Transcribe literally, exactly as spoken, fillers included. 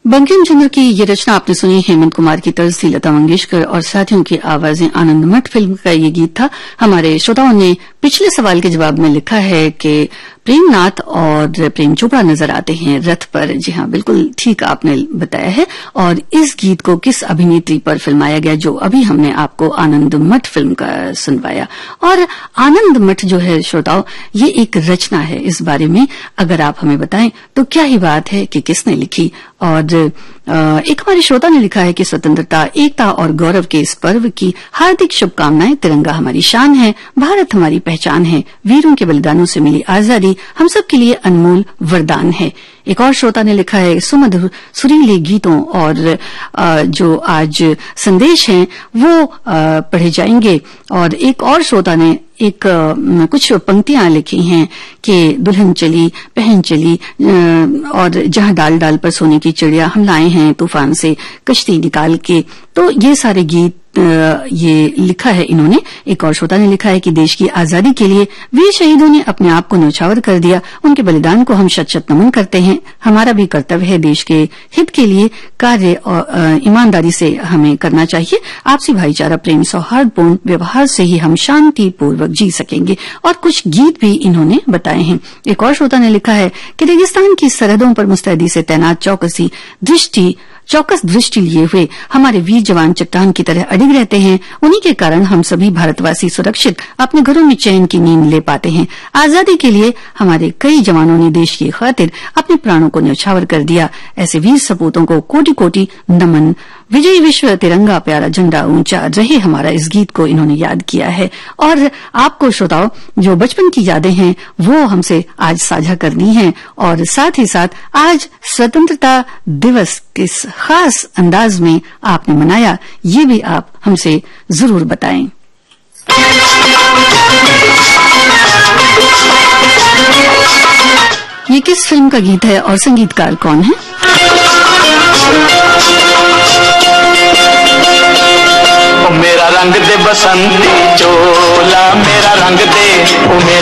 बंकिम चंद्र की ये रचना आपने सुनी, हेमंत कुमार की तर्ज थी, लता मंगेशकर और साथियों की आवाजें। आनंद मठ फिल्म का ये गीत था। हमारे श्रोताओं ने पिछले सवाल के जवाब में लिखा है कि प्रेमनाथ और प्रेम चोपड़ा नजर आते हैं रथ पर। जी हाँ, बिल्कुल ठीक आपने बताया है। और इस गीत को किस अभिनेत्री पर फिल्माया गया, जो अभी हमने आपको आनंद मठ फिल्म का सुनवाया। और आनंद मठ जो है श्रोताओं, ये एक रचना है। इस बारे में अगर आप हमें बताएं तो क्या ही बात है कि किसने लिखी। और एक हमारे श्रोता ने लिखा है कि स्वतंत्रता, एकता और गौरव के इस पर्व की हार्दिक शुभकामनाएं। तिरंगा हमारी शान है, भारत हमारी पहचान है, वीरों के बलिदानों से मिली आजादी हम सब के लिए अनमोल वरदान है। एक और श्रोता ने लिखा है सुमधुर सुरीले गीतों और जो आज संदेश हैं वो पढ़े जाएंगे। और एक और श्रोता ने एक कुछ पंक्तियां लिखी हैं कि दुल्हन चली पहन चली और जहां डाल डाल पर सोने की चिड़िया, हम लाए हैं तूफान से कश्ती निकाल के। तो ये सारे गीत ये लिखा है इन्होंने। एक और श्रोता ने लिखा है कि देश की आजादी के लिए वीर शहीदों ने अपने आप को न्यौछावर कर दिया, उनके बलिदान को हम शत शत नमन करते हैं। हमारा भी कर्तव्य है देश के हित के लिए कार्य और ईमानदारी से हमें करना चाहिए। आपसी भाईचारा, प्रेम, सौहार्दपूर्ण व्यवहार से ही हम शांति पूर्वक जी सकेंगे। और कुछ गीत भी इन्होंने बताए हैं। एक और श्रोता ने लिखा है कि रेगिस्तान की सरहदों पर मुस्तैदी से तैनात चौकसी दृष्टि चौकस दृष्टि लिए हुए हमारे वीर जवान चट्टान की तरह अडिग रहते हैं। उन्हीं के कारण हम सभी भारतवासी सुरक्षित अपने घरों में चैन की नींद ले पाते हैं। आजादी के लिए हमारे कई जवानों ने देश की खातिर अपने प्राणों को न्यौछावर कर दिया। ऐसे वीर सपूतों को कोटि कोटि नमन। विजयी विश्व तिरंगा प्यारा झंडा ऊंचा रहे हमारा, इस गीत को इन्होंने याद किया है। और आपको श्रोताओं जो बचपन की यादें हैं वो हमसे आज साझा करनी है। और साथ ही साथ आज स्वतंत्रता दिवस किस खास अंदाज में आपने मनाया, ये भी आप हमसे जरूर बताएं। ये किस फिल्म का गीत है और संगीतकार कौन है? मेरा रंग दे बसंती चोला, मेरा रंग दे, ओ मेरा